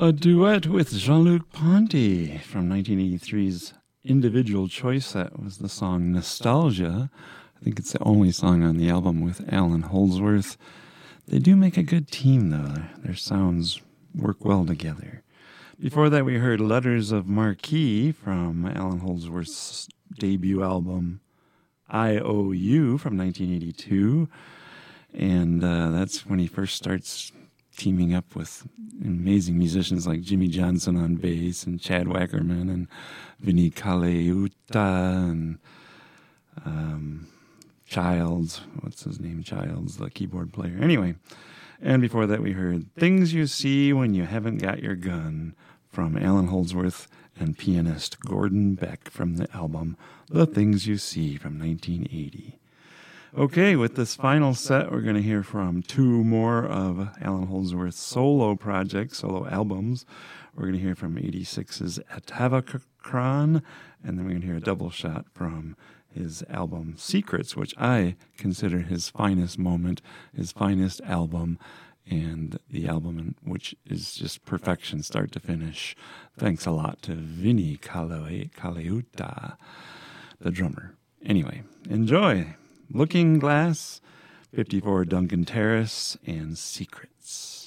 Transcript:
A duet with Jean-Luc Ponty from 1983's Individual Choice set was the song Nostalgia. I think it's the only song on the album with Alan Holdsworth. They do make a good team, though. Their sounds work well together. Before that, we heard Letters of Marquis from Alan Holdsworth's debut album IOU from 1982. And that's when he first starts teaming up with amazing musicians like Jimmy Johnson on bass and Chad Wackerman and Vinnie Colaiuta and Childs. What's his name? Childs, the keyboard player. Anyway, and before that we heard Things You See When You Haven't Got Your Gun from Alan Holdsworth and pianist Gordon Beck from the album The Things You See from 1980. Okay, with this final set, we're going to hear from two more of Alan Holdsworth's solo projects, solo albums. We're going to hear from 86's Atavachron, and then we're going to hear a double shot from his album Secrets, which I consider his finest moment, his finest album, and the album which is just perfection, start to finish. Thanks a lot to Vinnie Colaiuta, the drummer. Anyway, enjoy. Looking Glass, 54 Duncan Terrace, and Secrets.